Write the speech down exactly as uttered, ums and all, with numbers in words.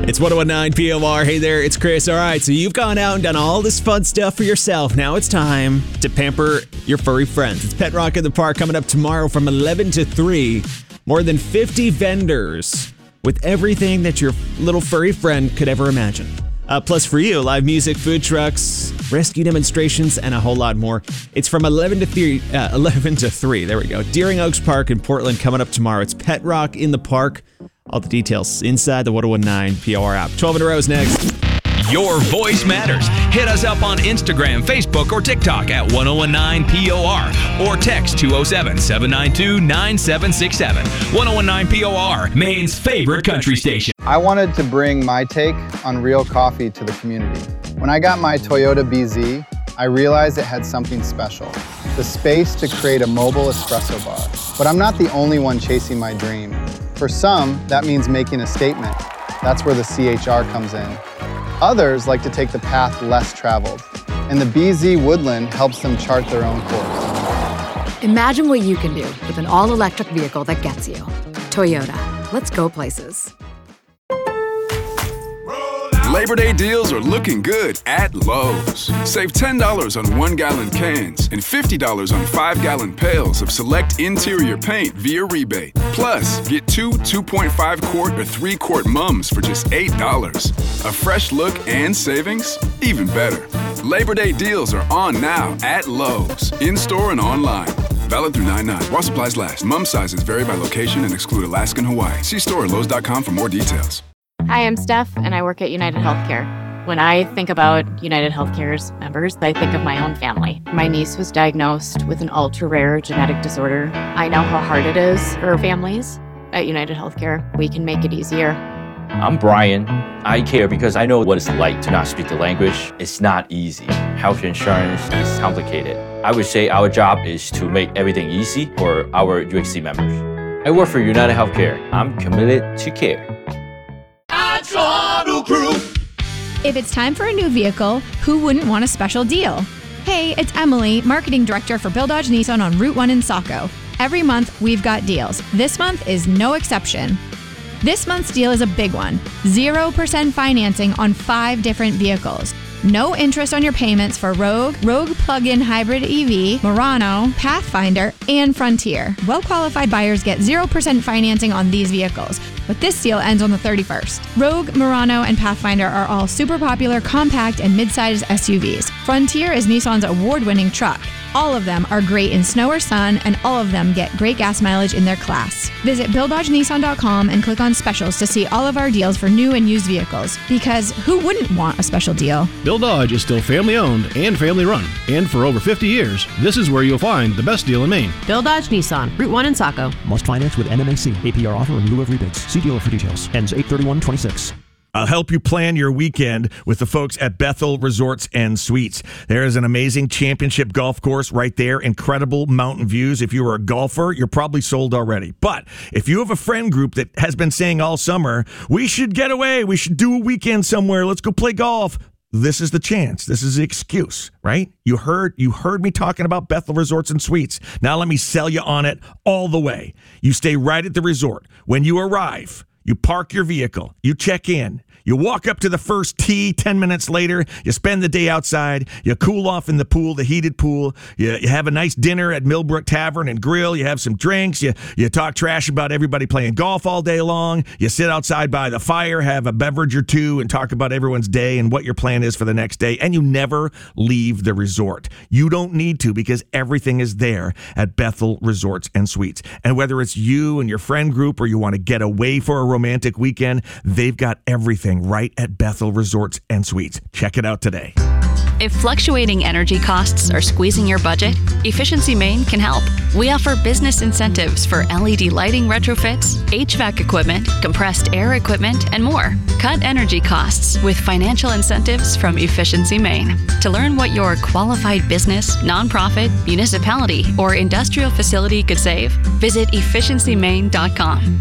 It's one oh one nine P O R. Hey there, it's Chris. All right, so you've gone out and done all this fun stuff for yourself. Now it's time to pamper your furry friends. It's Pet Rock in the Park coming up tomorrow from eleven to three. More than fifty vendors with everything that your little furry friend could ever imagine. Uh, plus for you, live music, food trucks, rescue demonstrations, and a whole lot more. It's from eleven to three. Uh, eleven to three. There we go. Deering Oaks Park in Portland coming up tomorrow. It's Pet Rock in the Park. All the details inside the one oh one nine P O R app. twelve in a row is next. Your voice matters. Hit us up on Instagram, Facebook, or TikTok at one oh one nine P O R or text two oh seven, seven nine two, nine seven six seven. one oh one nine P O R, Maine's favorite country station. I wanted to bring my take on real coffee to the community. When I got my Toyota B Z, I realized it had something special, the space to create a mobile espresso bar. But I'm not the only one chasing my dream. For some, that means making a statement. That's where the C H R comes in. Others like to take the path less traveled, and the B Z Woodland helps them chart their own course. Imagine what you can do with an all-electric vehicle that gets you. Toyota, let's go places. Labor Day deals are looking good at Lowe's. Save ten dollars on one-gallon cans and fifty dollars on five-gallon pails of select interior paint via rebate. Plus, get two two point five quart or three quart mums for just eight dollars. A fresh look and savings? Even better. Labor Day deals are on now at Lowe's, in-store and online. Valid through nine nine. While supplies last. Mum sizes vary by location and exclude Alaska and Hawaii. See store at lowes dot com for more details. Hi, I'm Steph, and I work at United Healthcare. When I think about United Healthcare's members, I think of my own family. My niece was diagnosed with an ultra-rare genetic disorder. I know how hard it is for families. At United Healthcare, we can make it easier. I'm Brian. I care because I know what it's like to not speak the language. It's not easy. Health insurance is complicated. I would say our job is to make everything easy for our U H C members. I work for United Healthcare. I'm committed to care. If it's time for a new vehicle, who wouldn't want a special deal? Hey, it's Emily, Marketing Director for Bill Dodge Nissan on Route one in Saco. Every month, we've got deals. This month is no exception. This month's deal is a big one. zero percent financing on five different vehicles. No interest on your payments for Rogue, Rogue Plug-in Hybrid E V, Murano, Pathfinder, and Frontier. Well-qualified buyers get zero percent financing on these vehicles, but this deal ends on the thirty-first. Rogue, Murano, and Pathfinder are all super popular compact and mid-sized S U Vs. Frontier is Nissan's award-winning truck. All of them are great in snow or sun, and all of them get great gas mileage in their class. Visit Bill Dodge Nissan dot com and click on specials to see all of our deals for new and used vehicles. Because who wouldn't want a special deal? Bill Dodge is still family-owned and family-run. And for over fifty years, this is where you'll find the best deal in Maine. Bill Dodge Nissan, Route one in Saco. Must finance with N M A C. A P R offer in lieu of rebates. See dealer for details. Ends eight thirty-one twenty-six. I'll help you plan your weekend with the folks at Bethel Resorts and Suites. There is an amazing championship golf course right there. Incredible mountain views. If you are a golfer, you're probably sold already. But if you have a friend group that has been saying all summer, we should get away, we should do a weekend somewhere, let's go play golf. This is the chance. This is the excuse, right? You heard you heard me talking about Bethel Resorts and Suites. Now let me sell you on it all the way. You stay right at the resort. When you arrive, you park your vehicle, you check in, you walk up to the first tee ten minutes later, you spend the day outside, you cool off in the pool, the heated pool, you, you have a nice dinner at Millbrook Tavern and Grill, you have some drinks, you, you talk trash about everybody playing golf all day long, you sit outside by the fire, have a beverage or two, and talk about everyone's day and what your plan is for the next day, and you never leave the resort. You don't need to because everything is there at Bethel Resorts and Suites. And whether it's you and your friend group or you want to get away for a romantic weekend, they've got everything right at Bethel Resorts and Suites. Check it out today. If fluctuating energy costs are squeezing your budget, Efficiency Maine can help. We offer business incentives for L E D lighting retrofits, H V A C equipment, compressed air equipment, and more. Cut energy costs with financial incentives from Efficiency Maine. To learn what your qualified business, nonprofit, municipality, or industrial facility could save, visit efficiency maine dot com.